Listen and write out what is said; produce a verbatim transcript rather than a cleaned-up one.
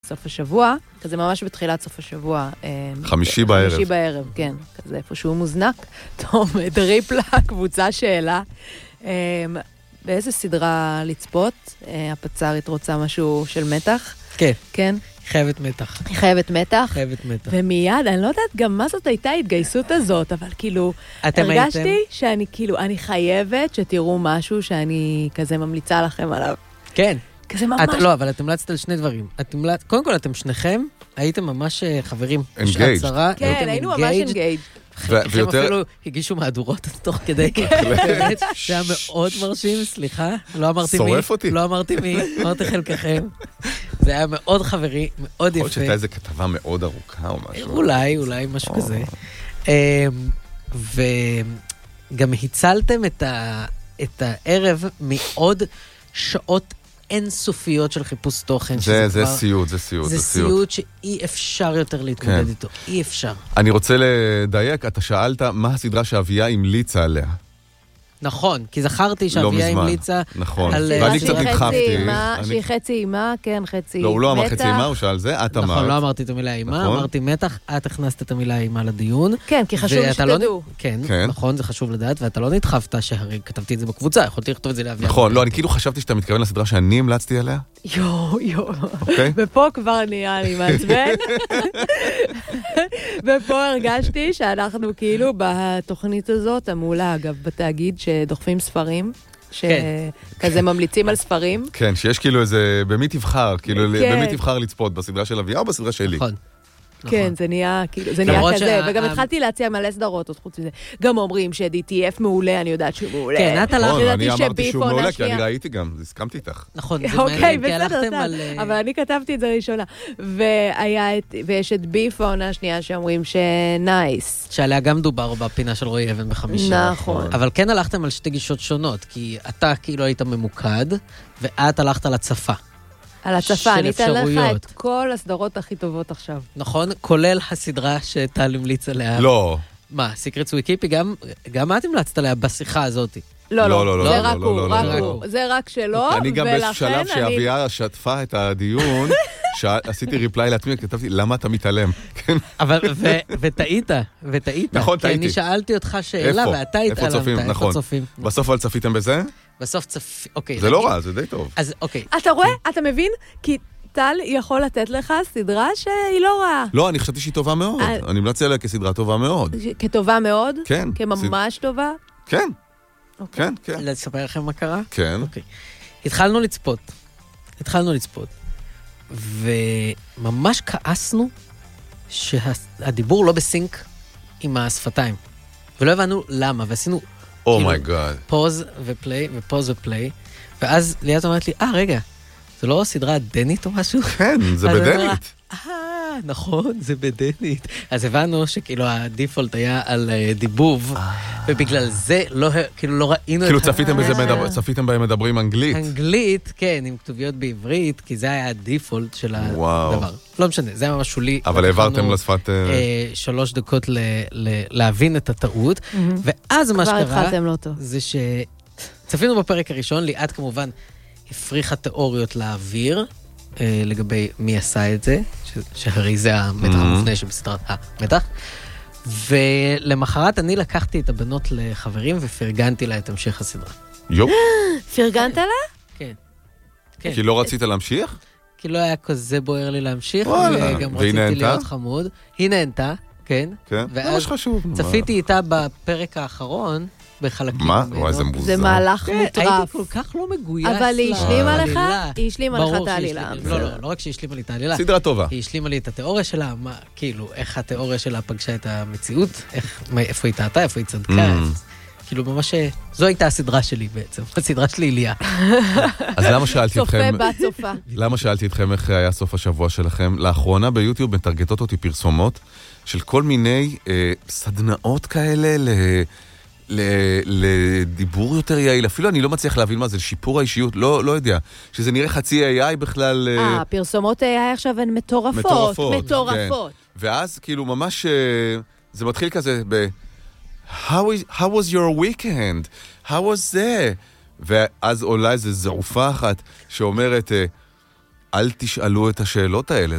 סוף השבוע, כזה ממש בתחילת סוף השבוע. חמישי בערב. חמישי בערב, כן. כזה איפשהו מוזנק. טוב, דריפלה, קבוצה שאלה. באיזה סדרה לצפות? הפצ"רית רוצה משהו של מתח? כן. כן? חייבת מתח. חייבת מתח? חייבת מתח. ומיד, אני לא יודעת גם מה זאת הייתה ההתגייסות הזאת, אבל כאילו, הרגשתי שאני כאילו, אני חייבת שתראו משהו שאני כזה ממליצה לכם עליו. כן. כזה ממש... את, לא, אבל אתם המלצת על שני דברים. את המלצ... קודם כל, אתם שניכם הייתם ממש חברים. Engaged. כן, היינו ממש engaged. חלקכם אפילו הגישו מהדורות תוך כדי. באמת, זה היה מאוד מרשים, סליחה. לא אמרתי מי. שורף אותי. לא אמרתי מי, אמרתי חלקכם. זה היה מאוד חברי, מאוד יפה. יכול שהייתה איזו כתבה מאוד ארוכה או משהו. אולי, אולי משהו כזה. וגם הצלתם את הערב מעוד שעות אינסופיות של חיפוש תוכן. זה, זה סיוט, זה סיוט. זה סיוט שאי אפשר יותר להתמודד איתו. אי אפשר. אני רוצה לדייק, אתה שאלת מה הסדרה שאביה המליצה עליה. נכון, כי זכרתי שאביה המליצה... נכון, ואני קצת נדחפתי. שהיא חצי אימה, כן, חצי מתח. לא, הוא לא אמר חצי אימה, הוא שאל זה, את אמרת. נכון, לא אמרתי את המילה אימה, אמרתי מתח, את הכנסת את המילה אימה לדיון. כן, כי חשוב שתדעו. כן, נכון, זה חשוב לדעת, ואתה לא נדחפת שהרי כתבתי את זה בקבוצה, יכולתי לכתוב את זה לאביה. נכון, לא, אני כאילו חשבתי שאתה מתכוון לסדרה שאני המלצתי עליה. יו, יו. ופה כבר נהיה לי מעצבן. ופה הרגשתי שאנחנו כאילו בתוכנית הזאת, המעולה אגב, בתאגיד שדוחפים ספרים, שכזה ממליצים על ספרים. כן, שיש כאילו איזה, במי תבחר, כאילו במי תבחר לצפות, בסדרה של אביה או בסדרה שלי? נכון. כן, זה נהיה, זה נהיה כזה, וגם התחלתי להציע מלא סדרות, עוד חוץ מזה. גם אומרים ש-די טי אף מעולה, אני יודעת שהוא מעולה. כן, את הלכת. אני אמרתי שהוא מעולה, כי אני ראיתי גם, הסכמתי איתך. נכון, אוקיי, בסדר, אבל אני כתבתי את זה ראשונה. ויש את ביף העונה השנייה שאומרים שנייס. שעליה גם דובר בפינה של רועי אבן בחמישה. נכון. אבל כן הלכתם על שתי גישות שונות, כי אתה כאילו היית ממוקד, ואת הלכת על הצפה. על הצפה, אני אתן לך את כל הסדרות הכי טובות עכשיו. נכון, כולל הסדרה שטל המליץ עליה. לא. מה, סיקרטס וויקיפי, גם את המלצת עליה בשיחה הזאת. לא, לא, זה רק הוא, רק הוא. זה רק שלו, אני גם בשלב שאביה שתפה את הדיון, שעשיתי ריפליי לעצמי, כתבתי, למה אתה מתעלם? וטעית, וטעית. נכון, טעיתי. כי אני שאלתי אותך שאלה, ואתה התעלמת. איפה צופים? בסוף אבל צפיתם בזה? בסוף צפ... אוקיי. זה לא רע, זה די טוב. אז אוקיי. אתה רואה? אתה מבין? כי טל יכול לתת לך סדרה שהיא לא רעה. לא, אני חשבתי שהיא טובה מאוד. אני מלצה עליה כסדרה טובה מאוד. כטובה מאוד? כן. כממש טובה? כן. כן, כן. לספר לכם מה קרה? כן. אוקיי. התחלנו לצפות. התחלנו לצפות. וממש כעסנו שהדיבור לא בסינק עם השפתיים. ולא הבנו למה, ועשינו... אומייגאד. פוז ופליי, ופוז ופליי, ואז ליאת אומרת לי, אה, רגע, זה לא סדרה דנית או משהו? כן, זה בדנית. אה, נכון, זה בדנית. אז הבנו שכאילו הדיפולט היה על דיבוב, ובגלל זה כאילו לא ראינו את... כאילו צפיתם בהם מדברים אנגלית. אנגלית, כן, עם כתוביות בעברית, כי זה היה הדיפולט של הדבר. לא משנה, זה היה ממש שולי. אבל העברתם לשפת... שלוש דקות להבין את הטעות, ואז מה שקרה... כבר התחלתם לא טוב. זה שצפינו בפרק הראשון, ליאת כמובן הפריחה תיאוריות לאוויר, לגבי מי עשה את זה, שהרי זה המתח המופנה שבסדרת המתח. ולמחרת אני לקחתי את הבנות לחברים ופרגנתי לה את המשך הסדרה. יופ. פרגנת לה? כן. כי לא רצית להמשיך? כי לא היה כזה בוער לי להמשיך, וגם רציתי להיות חמוד. היא נהנתה, כן. כן, זה מה שחשוב. צפיתי איתה בפרק האחרון, בחלקים. מה? וואי, זה מוזר. זה מהלך מוטרף. הייתי כל כך לא מגויס לעלילה. אבל היא השלימה לך? היא השלימה לך את העלילה. לא, לא, לא רק שהיא השלימה לי את העלילה. סדרה טובה. היא השלימה לי את התיאוריה שלה, מה, כאילו, איך התיאוריה שלה פגשה את המציאות, איפה היא טעתה, איפה היא צדקה. כאילו, ממש, זו הייתה הסדרה שלי בעצם. הסדרה שלי היא ליה. אז למה שאלתי אתכם... צופה בצופה. למה שאלתי אתכם איך היה סוף השבוע שלכם? לאחרונה ביוטיוב מטרגטות אותי פרסומות של כל מיני סדנאות כאלה ל... לדיבור יותר יעיל, אפילו אני לא מצליח להבין מה זה, לשיפור האישיות, לא, לא יודע, שזה נראה חצי איי איי בכלל... אה, פרסומות איי איי עכשיו הן מטורפות, מטורפות. מטורפות. כן. ואז כאילו ממש, זה מתחיל כזה ב... How, is, how was your weekend? How was that? ואז עולה איזו זעופה אחת שאומרת, אל תשאלו את השאלות האלה.